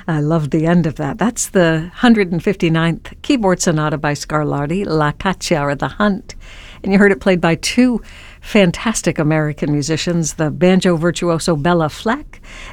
I loved the end of that. That's the 159th Keyboard Sonata by Scarlatti, La Caccia, or The Hunt. And you heard it played by two fantastic American musicians, the banjo virtuoso Bella Fleck